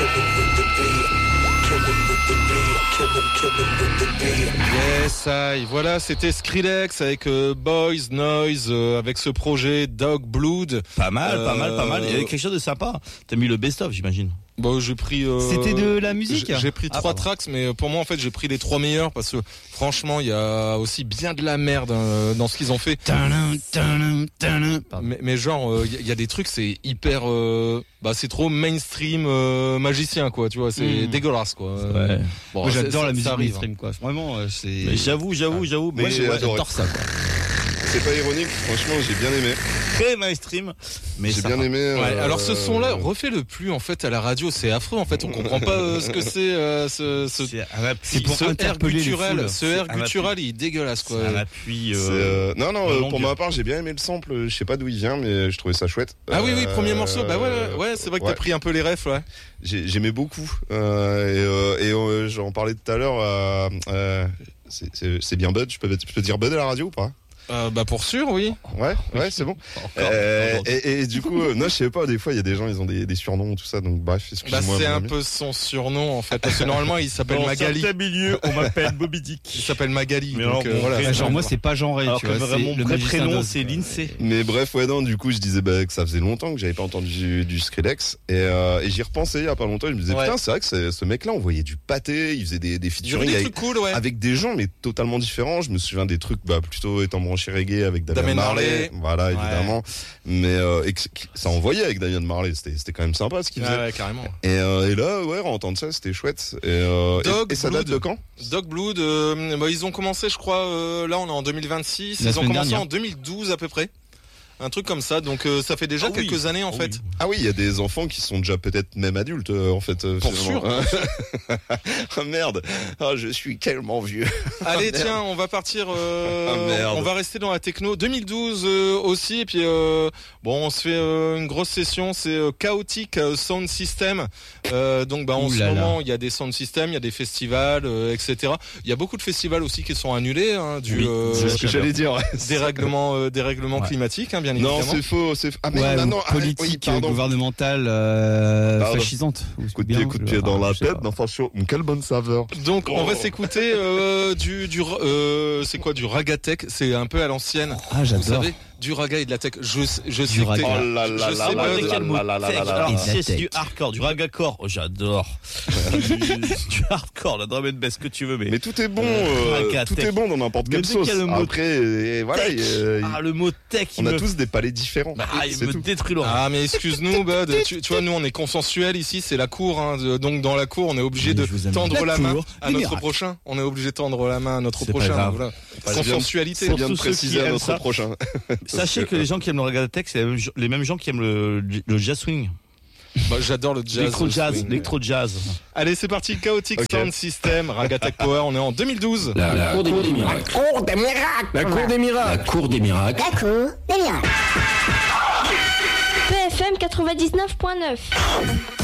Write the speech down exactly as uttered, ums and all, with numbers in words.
Yes, I. Voilà, c'était Skrillex avec euh, Boys Noise, euh, avec ce projet Dog Blood. Pas mal, euh, pas mal, pas mal. Il y avait quelque chose de sympa. T'as mis le best-of, j'imagine. Bon, j'ai pris. Euh, C'était de la musique. J'ai, j'ai pris ah, trois pardon. tracks, mais pour moi, en fait, j'ai pris les trois meilleurs parce que franchement, il y a aussi bien de la merde euh, dans ce qu'ils ont fait. Tadam, tadam, tadam. Mais, mais genre, il euh, y, y a des trucs, c'est hyper. Euh, bah, c'est trop mainstream euh, magicien, quoi. Tu vois, c'est Mm. dégueulasse, quoi. Ouais. Bon, Moi, c'est- j'adore ça- la musique ça arrive, mainstream, quoi. Vraiment, euh, c'est. Mais j'avoue, j'avoue, j'avoue. Moi, mais j'ai ouais, adoré. j'adore ça, quoi. C'est pas ironique, franchement, j'ai bien aimé. Très mainstream. Mais J'ai ça bien va. aimé. Ouais, euh, alors ce son-là, refais-le plus en fait à la radio, c'est affreux en fait, on comprend pas euh, ce que c'est euh, ce, ce, C'est un appui. C'est pour ce air interpeller les guttural, foules. ce air C'est un guttural, il est dégueulasse quoi. C'est un appui. c'est, Euh... euh, Non, non, euh, longue. pour ma part, j'ai bien aimé le sample. Je sais pas d'où il vient, mais je trouvais ça chouette. Ah oui oui, Euh, premier morceau, bah ouais ouais, ouais c'est vrai que ouais. t'as pris un peu les refs ouais. J'ai- J'aimais beaucoup. Euh, et euh, et euh, j'en parlais tout à l'heure. Euh, euh, c'est- c'est c'est bien Bud, je peux, je peux dire Bud à la radio ou pas? Euh, bah pour sûr oui. Ouais, ouais, c'est bon. Encore, Euh, encore. et, et du coup, euh, non, je sais pas, des fois, il y a des gens, ils ont des, des surnoms, tout ça, donc bref, Bah excuse-moi. c'est mon un ami. peu son surnom en fait, parce que normalement il s'appelle Dans Magali. certains milieux, on m'appelle Bobby Il Dick. s'appelle Magali. Mais donc alors, euh, mon voilà. vrai Ouais, c'est genre, bon, moi, quoi. c'est pas genré, Alors tu que vois. vraiment, c'est mon le vrai magicien prénom, d'Oz, c'est quoi. Lindsay. Mais bref, ouais, non, du coup, je disais bah, que ça faisait longtemps que j'avais pas entendu du, du Skrillex. Et, euh, et j'y repensais il y a pas longtemps. Je me disais, Ouais. putain, c'est vrai que c'est- ce mec-là, on voyait du pâté, il faisait des, des Il y avait featuring des avec, trucs cool ouais. avec des gens, mais totalement différents. Je me souviens des trucs, bah, plutôt étant branché reggae avec Damien Damien Marley. Marley. Voilà, Ouais. évidemment. Mais euh, et que- que- ça envoyait avec Damien Marley. C'était c'était quand même sympa ce qu'il faisait. Ouais, ouais, carrément. Et, euh, et là, ouais, entendre ça, c'était chouette. Et, euh, et- Dog et, ça date Blood. de quand? Dog Blood, euh, bah, ils ont commencé, je crois, euh, là on est en deux mille vingt-six, La ils ont semaine commencé dernière. en deux mille douze à peu près. Un truc comme ça, donc euh, ça fait déjà Ah oui. quelques années en Ah fait. oui. Ah oui, il y a des enfants qui sont déjà peut-être même adultes, euh, en fait. euh, Pour finalement. Ah merde. Ah, je suis tellement vieux. Allez, merde. tiens, on va partir. euh, Ah, merde. on va rester dans la techno. deux mille douze euh, aussi, et puis euh, bon, on se fait euh, une grosse session. C'est euh, Chaotic euh, Sound System. Euh, donc, bah, en Ouh ce là là. moment, il y a des sound systems, il y a des festivals, euh, et cetera. Il y a beaucoup de festivals aussi qui sont annulés, hein, du Oui, euh, C'est ce que j'allais dire. ouais. dérèglement, euh, dérèglement Ouais. climatique, hein, bien Non, évidemment. c'est faux. C'est... Ah, mais Ouais, non, ou non, ah, politique, oui, pardon. gouvernementale, euh, Pardon. fascisante. Ou Coup de bien, pied, coup de je- pied dans ah, la je sais tête. pas. Non, franchement, quelle bonne saveur. Donc on va Oh. s'écouter euh, du du euh, c'est quoi du ragatech, c'est un peu à l'ancienne. Ah, Vous j'adore. savez, du raga et de la tech. Je je sais Du que raga. t'es- Oh là je là sais là pas, là dès qu'il y a là le mot là là là Tech, là là. alors, Et c'est, la c'est du tech. hardcore, du ragacore. Oh, j'adore. du, du hardcore, la drum and bass que tu veux, mais. Mais tout est bon. euh, Raga, tout tech. est bon dans n'importe Mais quelle dès qu'il sauce. y a le mot Après, et voilà. tech. il- Ah, le mot tech, il on a me. tous des palais différents. Bah, il C'est me tout. détruit l'oreille. Ah mais excuse-nous Bud, tu, tu vois nous on est consensuel ici, c'est la cour hein, de- donc dans la cour on est obligé Oui, de je vous aime. tendre La la main cour à des notre miracles. prochain. On est obligé de tendre la main à notre C'est pas prochain. grave. donc voilà. Pas bien- Consensualité. C'est bien de Pour tous ceux préciser qui à aiment notre ça. prochain. Sachez que les gens qui aiment le reggae tech, c'est les mêmes, les mêmes gens qui aiment le, le jazz swing. Bah, j'adore le jazz. L'électro jazz, swing. l'électro jazz. Allez c'est parti, Chaotic Ok. Sound System, Ragatech Power, on est en deux mille douze. La, la cour des miracles. Cours des miracles. La cour des miracles. La cour des miracles. La cour des miracles. P F M quatre-vingt-dix-neuf point neuf.